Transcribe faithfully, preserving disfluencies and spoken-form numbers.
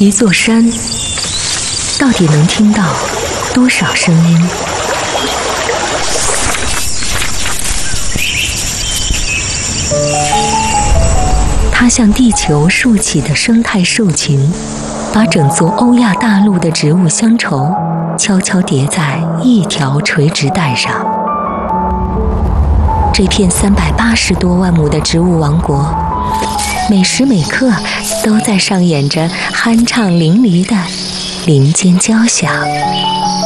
一座山到底能听到多少声音？它向地球竖起的生态树群，把整座欧亚大陆的植物乡愁悄悄叠在一条垂直带上。这片三百八十多万亩的植物王国，每时每刻都在上演着酣畅淋漓的林间交响。